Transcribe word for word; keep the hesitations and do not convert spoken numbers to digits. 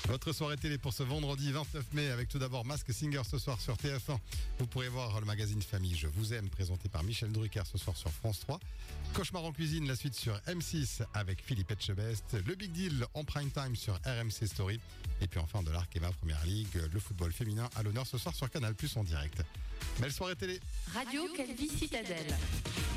Votre soirée télé pour ce vendredi vingt-neuf mai avec tout d'abord Mask Singer ce soir sur T F un. Vous pourrez voir le magazine Famille Je vous aime présenté par Michel Drucker ce soir sur France trois. Cauchemar en cuisine, la suite sur M six avec Philippe Etchebest. Le Big Deal en prime time sur R M C Story. Et puis enfin de l'Arkema Première Ligue, le football féminin à l'honneur ce soir sur Canal+ en direct. Belle soirée télé. Radio Calvi Citadelle.